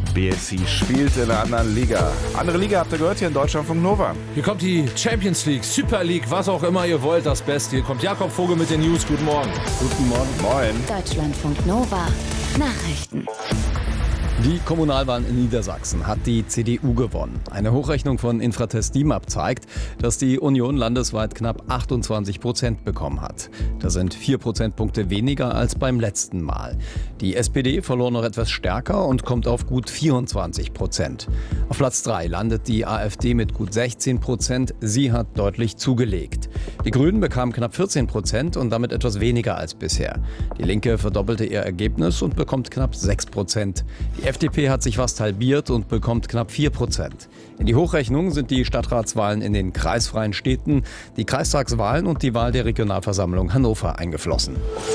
BSC spielt in einer anderen Liga. Andere Liga habt ihr gehört hier in Deutschlandfunk Nova. Hier kommt die Champions League, Super League, was auch immer ihr wollt, das Beste. Hier kommt Jakob Vogel mit den News. Guten Morgen. Guten Morgen. Moin. Deutschlandfunk Nova. Nachrichten. Die Kommunalwahlen in Niedersachsen hat die CDU gewonnen. Eine Hochrechnung von Infratest DIMAP zeigt, dass die Union landesweit knapp 28% bekommen hat. Das sind 4 Prozentpunkte weniger als beim letzten Mal. Die SPD verlor noch etwas stärker und kommt auf gut 24%. Auf Platz 3 landet die AfD mit gut 16%. Sie hat deutlich zugelegt. Die Grünen bekamen knapp 14% und damit etwas weniger als bisher. Die Linke verdoppelte ihr Ergebnis und bekommt knapp 6%. Die FDP hat sich fast halbiert und bekommt knapp 4%. In die Hochrechnung sind die Stadtratswahlen in den kreisfreien Städten, die Kreistagswahlen und die Wahl der Regionalversammlung Hannover eingeflossen.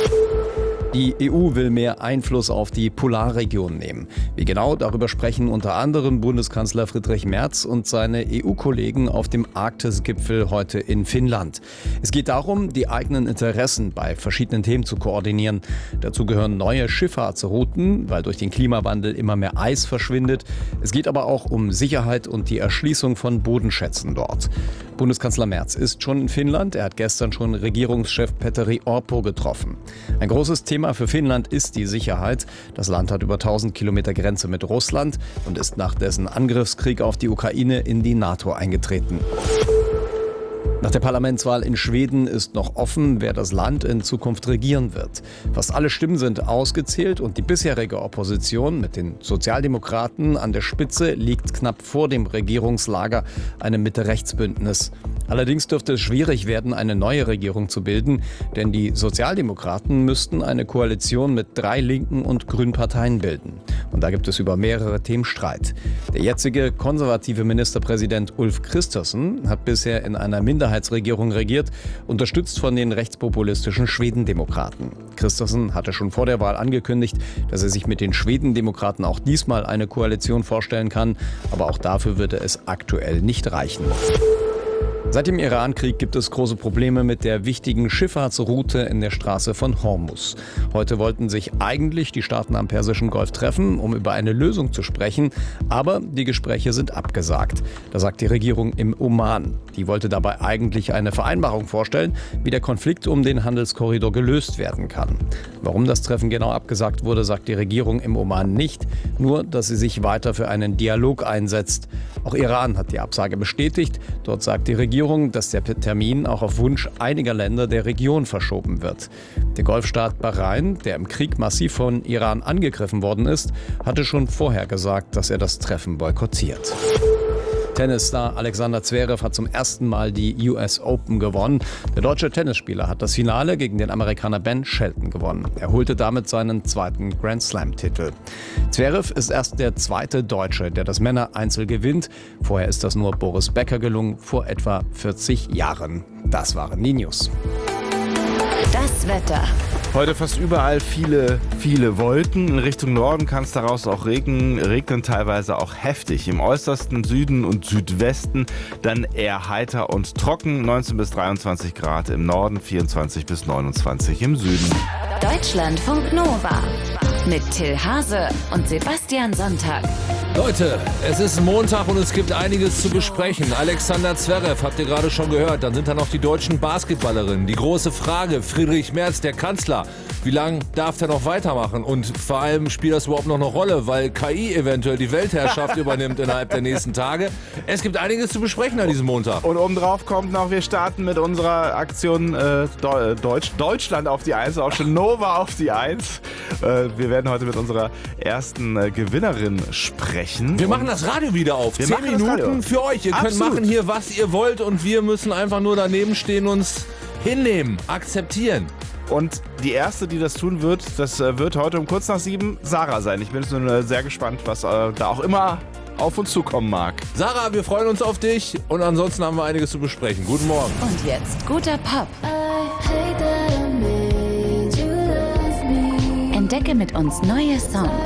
Die EU will mehr Einfluss auf die Polarregion nehmen. Wie genau, darüber sprechen unter anderem Bundeskanzler Friedrich Merz und seine EU-Kollegen auf dem Arktis-Gipfel heute in Finnland. Es geht darum, die eigenen Interessen bei verschiedenen Themen zu koordinieren. Dazu gehören neue Schifffahrtsrouten, weil durch den Klimawandel immer mehr Eis verschwindet. Es geht aber auch um Sicherheit und die Erschließung von Bodenschätzen dort. Bundeskanzler Merz ist schon in Finnland. Er hat gestern schon Regierungschef Petteri Orpo getroffen. Ein großes Thema für Finnland ist die Sicherheit. Das Land hat über 1000 Kilometer Grenze mit Russland und ist nach dessen Angriffskrieg auf die Ukraine in die NATO eingetreten. Nach der Parlamentswahl in Schweden ist noch offen, wer das Land in Zukunft regieren wird. Fast alle Stimmen sind ausgezählt und die bisherige Opposition mit den Sozialdemokraten an der Spitze liegt knapp vor dem Regierungslager, einem Mitte-Rechts-Bündnis. Allerdings dürfte es schwierig werden, eine neue Regierung zu bilden, denn die Sozialdemokraten müssten eine Koalition mit 3 linken und grünen Parteien bilden. Und da gibt es über mehrere Themen Streit. Der jetzige konservative Ministerpräsident Ulf Kristersson hat bisher in einer Minderheitsregierung regiert, unterstützt von den rechtspopulistischen Schwedendemokraten. Kristersson hatte schon vor der Wahl angekündigt, dass er sich mit den Schwedendemokraten auch diesmal eine Koalition vorstellen kann, aber auch dafür würde es aktuell nicht reichen. Seit dem Iran-Krieg gibt es große Probleme mit der wichtigen Schifffahrtsroute in der Straße von Hormuz. Heute wollten sich eigentlich die Staaten am Persischen Golf treffen, um über eine Lösung zu sprechen, aber die Gespräche sind abgesagt. Das sagt die Regierung im Oman. Die wollte dabei eigentlich eine Vereinbarung vorstellen, wie der Konflikt um den Handelskorridor gelöst werden kann. Warum das Treffen genau abgesagt wurde, sagt die Regierung im Oman nicht, nur dass sie sich weiter für einen Dialog einsetzt. Auch Iran hat die Absage bestätigt. Dort sagt die Regierung, dass der Termin auch auf Wunsch einiger Länder der Region verschoben wird. Der Golfstaat Bahrain, der im Krieg massiv von Iran angegriffen worden ist, hatte schon vorher gesagt, dass er das Treffen boykottiert. Tennisstar Alexander Zverev hat zum ersten Mal die US Open gewonnen. Der deutsche Tennisspieler hat das Finale gegen den Amerikaner Ben Shelton gewonnen. Er holte damit seinen 2. Grand Slam-Titel. Zverev ist erst der 2. Deutsche, der das Männereinzel gewinnt. Vorher ist das nur Boris Becker gelungen, vor etwa 40 Jahren. Das waren die News. Das Wetter. Heute fast überall viele Wolken. In Richtung Norden kann es daraus auch regnen, teilweise auch heftig. Im äußersten Süden und Südwesten dann eher heiter und trocken. 19 bis 23 Grad im Norden, 24 bis 29 im Süden. Deutschlandfunk Nova. Mit Till Hase und Sebastian Sonntag. Leute, es ist Montag und es gibt einiges zu besprechen. Alexander Zverev habt ihr gerade schon gehört. Dann sind da noch die deutschen Basketballerinnen. Die große Frage, Friedrich Merz, der Kanzler. Wie lange darf der noch weitermachen? Und vor allem spielt das überhaupt noch eine Rolle, weil KI eventuell die Weltherrschaft übernimmt innerhalb der nächsten Tage. Es gibt einiges zu besprechen an diesem Montag. Und obendrauf kommt noch, wir starten mit unserer Aktion Deutschland auf die 1, auch schon Nova auf die 1. Wir werden heute mit unserer ersten Gewinnerin sprechen. Wir machen das Radio wieder auf. 10 Minuten für euch. Ihr könnt machen hier, was ihr wollt und wir müssen einfach nur daneben stehen und uns hinnehmen, akzeptieren. Und die erste, die das tun wird, das wird heute um kurz nach 7 Sarah sein. Ich bin jetzt nur sehr gespannt, was da auch immer auf uns zukommen mag. Sarah, wir freuen uns auf dich und ansonsten haben wir einiges zu besprechen. Guten Morgen. Und jetzt guter Pop. Entdecke mit uns neue Songs.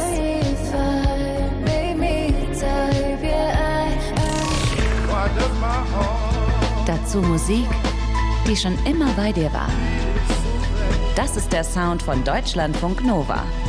Dazu Musik, die schon immer bei dir war. Das ist der Sound von Deutschlandfunk Nova.